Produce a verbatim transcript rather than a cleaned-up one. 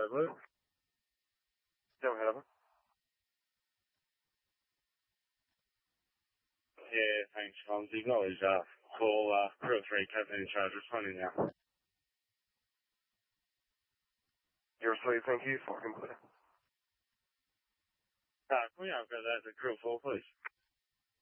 Charlie Blue. Go ahead, over. Yeah, thanks, Hans. Acknowledge that. Call, uh, crew three, Captain in charge, responding now. You're sweet, thank you. Fucking clear. Uh, can we upgrade that to crew four, please?